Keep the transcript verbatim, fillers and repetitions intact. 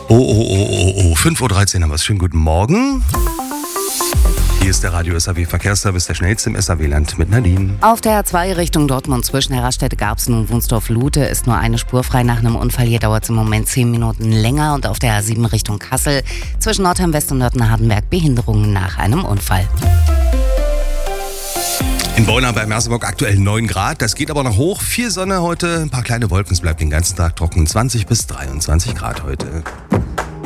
Oh, oh, oh, oh, oh. fünf Uhr dreizehn haben wir es. Schönen guten Morgen. Hier ist der Radio S A W Verkehrsservice, der schnellste im S A W-Land mit Nadine. Auf der A zwei Richtung Dortmund zwischen Herrastede, Garbsen und Wunsdorf-Lute ist nur eine Spur frei nach einem Unfall. Hier dauert es im Moment zehn Minuten länger. Und auf der A sieben Richtung Kassel zwischen Nordheim West und Nörten-Hardenberg Behinderungen nach einem Unfall. In Bonn bei Merseburg aktuell neun Grad. Das geht aber noch hoch. Viel Sonne heute, ein paar kleine Wolken. Es bleibt den ganzen Tag trocken. zwanzig bis dreiundzwanzig Grad heute.